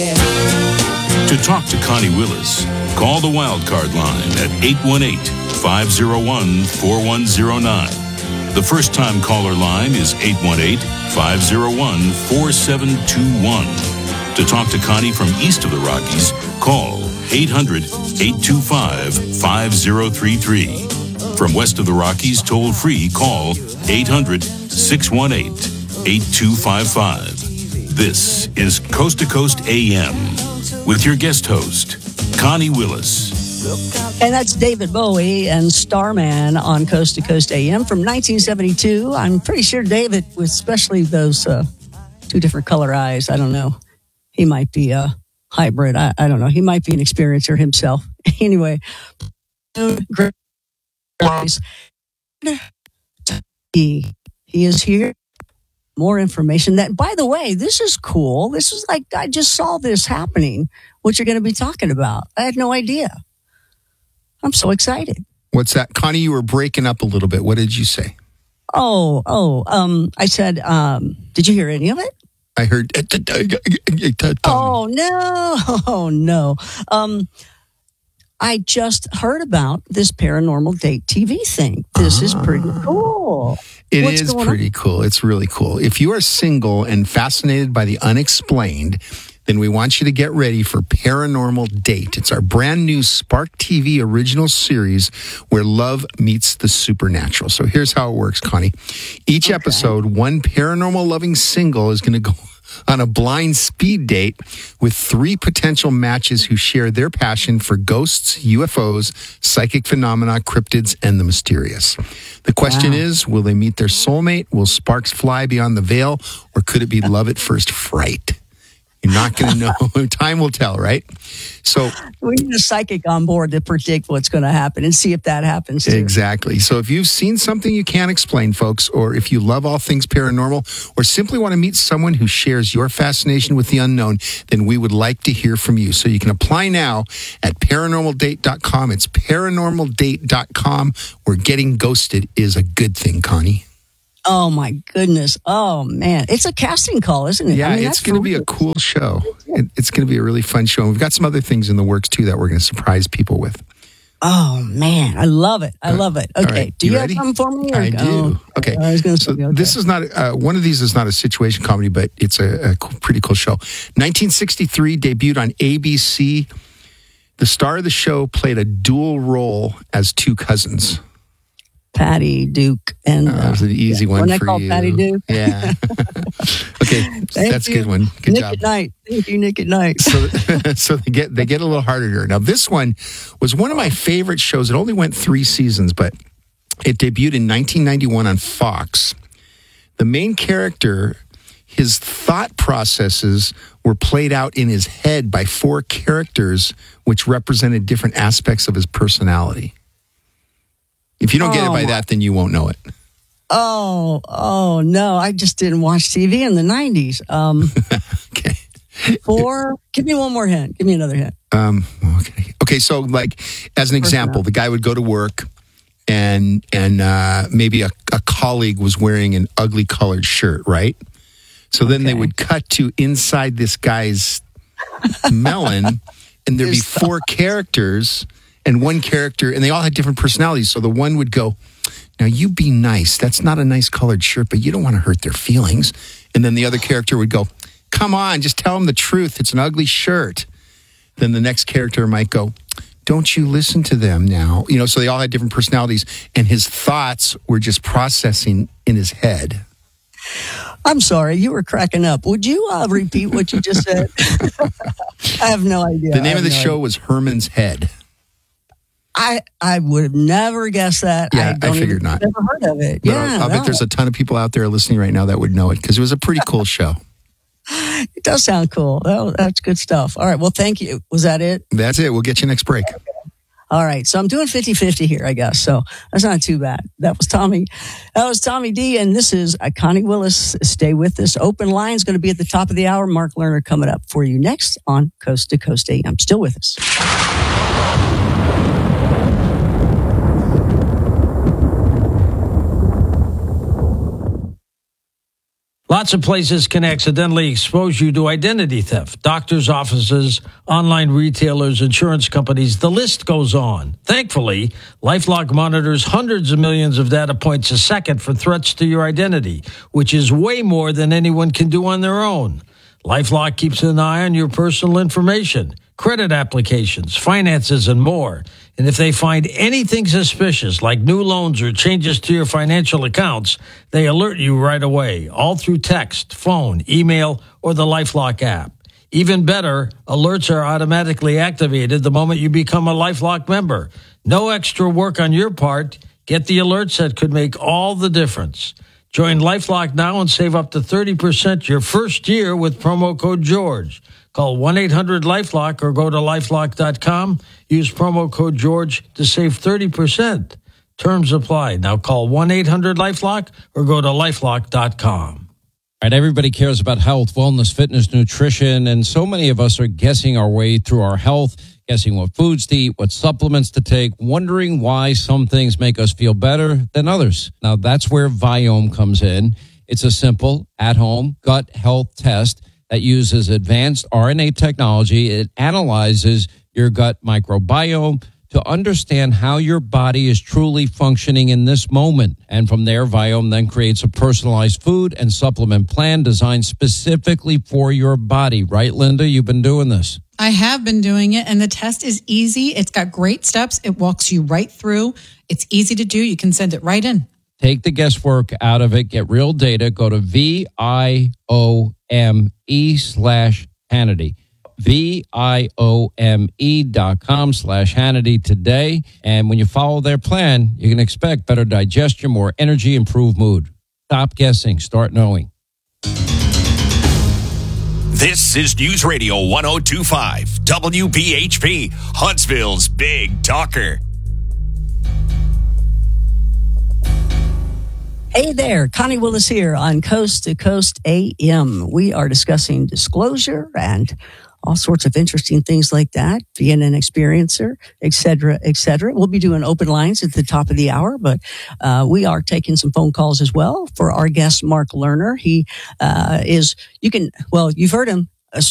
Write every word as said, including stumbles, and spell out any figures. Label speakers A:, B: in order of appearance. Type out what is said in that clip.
A: To talk to Connie Willis, call the Wildcard line at eight one eight, five oh one, four one oh nine. The first-time caller line is eight one eight, five oh one, four seven two one. To talk to Connie from east of the Rockies, call eight hundred, eight two five, five oh three three. From west of the Rockies, toll-free, call eight hundred, six one eight, eight two five five. This is Coast to Coast A M with your guest host, Connie Willis.
B: And that's David Bowie and Starman on Coast to Coast A M from nineteen seventy-two. I'm pretty sure David, with especially those uh, two different color eyes, I don't know. He might be a hybrid. I, I don't know. He might be an experiencer himself. Anyway, great eyes. He, he is here. More information. That, by the way, this is cool. This is like, I just saw this happening, what you're going to be talking about. I had no idea. I'm so excited.
C: What's that? Connie, you were breaking up a little bit. What did you say?
B: Oh, oh, um, I said, um, did you hear any of it?
C: I heard.
B: Oh, no. Oh, no. Um, I just heard about this Paranormal Date T V thing. This ah. is pretty cool.
C: It
B: What's
C: is pretty on? cool. It's really cool. If you are single and fascinated by the unexplained, then we want you to get ready for Paranormal Date. It's our brand new Spark T V original series where love meets the supernatural. So here's how it works, Connie. Each okay. episode, one paranormal loving single is going to go on a blind speed date with three potential matches who share their passion for ghosts, U F Os, psychic phenomena, cryptids, and the mysterious. The question wow. is, will they meet their soulmate? Will sparks fly beyond the veil? Or could it be love at first fright? You're not going to know. Time will tell, right? So
B: we need a psychic on board to predict what's going to happen and see if that happens too.
C: Exactly. So if you've seen something you can't explain, folks, or if you love all things paranormal, or simply want to meet someone who shares your fascination with the unknown, then we would like to hear from you. So you can apply now at paranormal date dot com. It's paranormal date dot com, where getting ghosted is a good thing, Connie.
B: Oh, my goodness. Oh, man. It's a casting call, isn't it?
C: Yeah,
B: I mean,
C: it's going to be a cool show. It, it's going to be a really fun show. And we've got some other things in the works, too, that we're going to surprise people with.
B: Oh, man. I love it. I love it. Okay.
C: Right.
B: Do you,
C: you
B: have something for me? Or?
C: I do.
B: Oh,
C: okay.
B: I was going to say,
C: so
B: okay.
C: This is not, uh, one of these is not a situation comedy, but it's a, a pretty cool show. nineteen sixty-three, debuted on A B C. The star of the show played a dual role as two cousins.
B: Patty Duke and uh,
C: that was an easy
B: yeah.
C: one
B: Wasn't
C: for
B: that called
C: you.
B: Patty Duke?
C: Yeah. Okay, that's a good one. Good
B: Nick
C: job.
B: at Night. Thank you, Nick at Night.
C: so, so they get they get a little harder here. Now, this one was one of my favorite shows. It only went three seasons, but it debuted in nineteen ninety-one on Fox. The main character, his thought processes were played out in his head by four characters, which represented different aspects of his personality. If you don't get oh, it by that, then you won't know it.
B: Oh, oh, no. I just didn't watch T V in the nineties. Um,
C: okay.
B: Four. Give me one more hint. Give me another hint.
C: Um, okay. Okay, so like, as an example, the guy would go to work and and uh, maybe a, a colleague was wearing an ugly colored shirt, right? So then okay. they would cut to inside this guy's melon, and there'd be four characters and one character, and they all had different personalities. So the one would go, now you be nice. That's not a nice colored shirt, but you don't want to hurt their feelings. And then the other character would go, come on, just tell them the truth. It's an ugly shirt. Then the next character might go, don't you listen to them now? You know, so they all had different personalities, and his thoughts were just processing in his head.
B: I'm sorry, you were cracking up. Would you uh, repeat what you just said? I have no idea.
C: The name of the
B: no
C: show
B: idea.
C: was Herman's Head.
B: I I would have never guessed that.
C: Yeah,
B: I, don't
C: I figured
B: even,
C: not.
B: Never heard of it.
C: But
B: yeah,
C: I'll, I'll
B: no.
C: bet there's a ton of people out there listening right now that would know it because it was a pretty cool show.
B: It does sound cool. That, that's good stuff. All right, well, thank you. Was that it?
C: That's it. We'll get you next break.
B: Okay. All right, so I'm doing fifty-fifty here, I guess. So that's not too bad. That was Tommy. That was Tommy D, and this is Connie Willis. Stay with us. Open line is going to be at the top of the hour. Mark Lerner coming up for you next on Coast to Coast A M. Still with us.
D: Lots of places can accidentally expose you to identity theft. Doctors' offices, online retailers, insurance companies, the list goes on. Thankfully, LifeLock monitors hundreds of millions of data points a second for threats to your identity, which is way more than anyone can do on their own. LifeLock keeps an eye on your personal information, credit applications, finances, and more. And if they find anything suspicious, like new loans or changes to your financial accounts, they alert you right away, all through text, phone, email, or the LifeLock app. Even better, alerts are automatically activated the moment you become a LifeLock member. No extra work on your part. Get the alerts that could make all the difference. Join LifeLock now and save up to thirty percent your first year with promo code George. Call one eight hundred LifeLock or go to lifelock dot com. Use promo code George to save thirty percent. Terms apply. Now call one eight hundred LifeLock or go to lifelock dot com.
E: All right, everybody cares about health, wellness, fitness, nutrition, and so many of us are guessing our way through our health, guessing what foods to eat, what supplements to take, wondering why some things make us feel better than others. Now, that's where Viome comes in. It's a simple, at-home gut health test that uses advanced R N A technology. It analyzes your gut microbiome to understand how your body is truly functioning in this moment. And from there, Viome then creates a personalized food and supplement plan designed specifically for your body. Right, Linda? You've been doing this.
F: I have been doing it, and the test is easy. It's got great steps. It walks you right through. It's easy to do. You can send it right in.
E: Take the guesswork out of it. Get real data. Go to V I O M E slash Hannity. V I O M E dot com slash Hannity today. And when you follow their plan, you can expect better digestion, more energy, improved mood. Stop guessing. Start knowing.
G: This is News Radio one oh two point five, W B H P, Huntsville's Big Talker.
B: Hey there, Connie Willis here on Coast to Coast A M. We are discussing disclosure and all sorts of interesting things like that, being an experiencer, et cetera, et cetera. We'll be doing open lines at the top of the hour, but uh, we are taking some phone calls as well for our guest, Mark Lerner. He uh, is, you can, well, you've heard him.